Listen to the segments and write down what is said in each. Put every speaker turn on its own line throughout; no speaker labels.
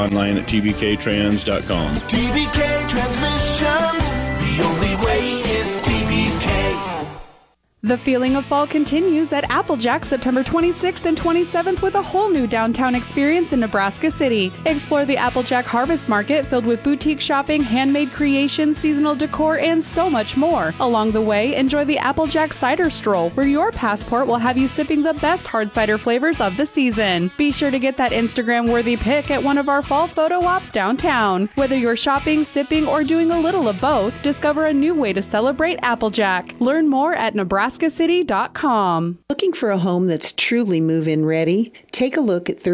online at tbktrans.com.
TBK Transmissions, the only way is TBK.
The feeling of fall continues at Applejack September 26th and 27th with a whole new downtown experience in Nebraska City. Explore the Applejack Harvest Market filled with boutique shopping, handmade creations, seasonal decor, and so much more. Along the way, enjoy the Applejack Cider Stroll, where your passport will have you sipping the best hard cider flavors of the season. Be sure to get that Instagram-worthy pic at one of our fall photo ops downtown. Whether you're shopping, sipping, or doing a little of both, discover a new way to celebrate Applejack. Learn more at nebraskacity.com.
Looking for a home that's truly move-in ready? Take a look at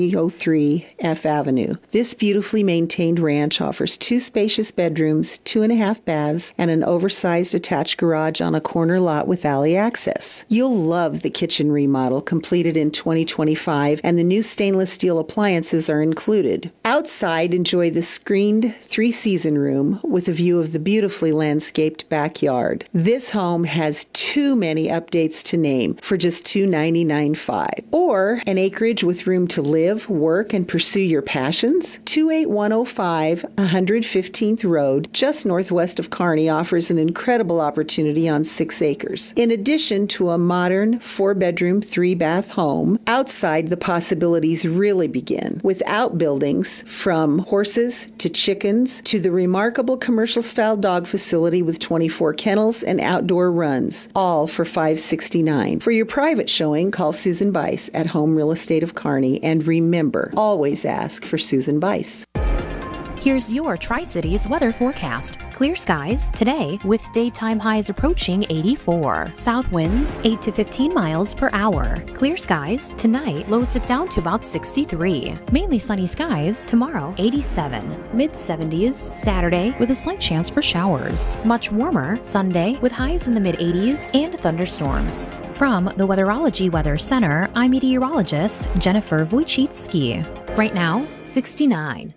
3303 F Avenue. This beautifully maintained ranch offers 2 spacious bedrooms, 2.5 baths, and an oversized attached garage on a corner lot with alley access. You'll love the kitchen remodel completed in 2025, and the new stainless steel appliances are included. Outside, enjoy the screened 3-season room with a view of the beautifully landscaped backyard. This home has too many updates to name for just $299.5. Or an acreage with room to live, work, and pursue your passions? 28105 115th Road, just northwest of Kearney, offers an incredible opportunity on 6 acres. In addition to a modern 4-bedroom, 3-bath home, outside the possibilities really begin with outbuildings from horses to chickens to the remarkable commercial-style dog facility with 24 kennels and outdoor runs, all for $569. For your private showing, call Susan Bice at Home Real Estate of Kearney, and remember, always ask for Susan Bice.
Here's your Tri-Cities weather forecast. Clear skies today with daytime highs approaching 84. South winds 8 to 15 miles per hour. Clear skies tonight, lows dip down to about 63. Mainly sunny skies tomorrow, 87. Mid-70s Saturday with a slight chance for showers. Much warmer Sunday with highs in the mid-80s and thunderstorms. From the Weatherology Weather Center, I'm meteorologist Jennifer Wojcicki. Right now, 69.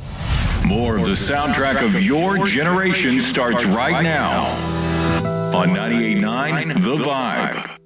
More of the soundtrack of your generation starts right now on 98.9 The Vibe.